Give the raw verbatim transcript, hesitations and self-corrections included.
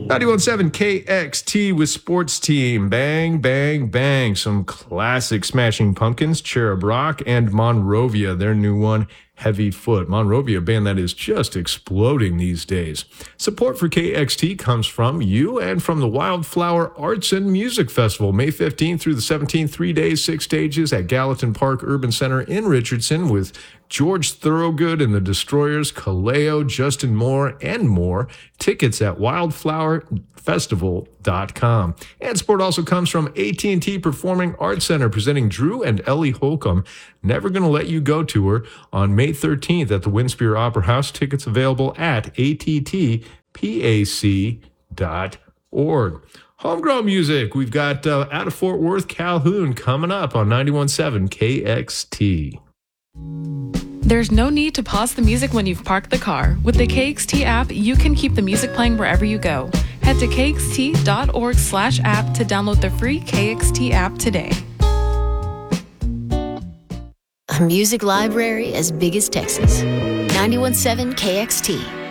ninety-one point seven K X T with Sports Team. Bang, bang, bang. Some classic Smashing Pumpkins, Cherub Rock, and Monrovia, their new one, Heavy Foot. Monrovia, a band that is just exploding these days. Support for K X T comes from you and from the Wildflower Arts and Music Festival, May fifteenth through the seventeenth, three days, six stages at Gallatin Park Urban Center in Richardson with George Thorogood and the Destroyers, Kaleo, Justin Moore, and more. Tickets at wildflower festival dot com. And support also comes from A T and T Performing Arts Center, presenting Drew and Ellie Holcomb, Never Gonna Let You Go tour on May thirteenth at the Winspear Opera House. Tickets available at A T T pac dot org. Homegrown music. We've got uh, out of Fort Worth, Calhoun coming up on ninety-one point seven K X T. There's no need to pause the music when you've parked the car. With the K X T app, you can keep the music playing wherever you go. Head to k x t dot org slash app to download the free K X T app today. A music library as big as Texas. ninety-one point seven K X T.